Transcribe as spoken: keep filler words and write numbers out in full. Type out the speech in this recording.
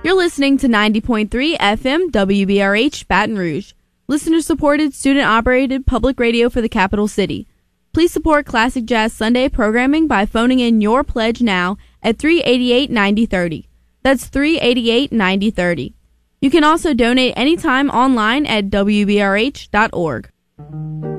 You're listening to ninety point three F M W B R H Baton Rouge, listener-supported, student-operated public radio for the capital city. Please support Classic Jazz Sunday programming by phoning in your pledge now at three eight eight, nine zero three zero. That's three eight eight, nine zero three zero. You can also donate anytime online at W B R H dot org.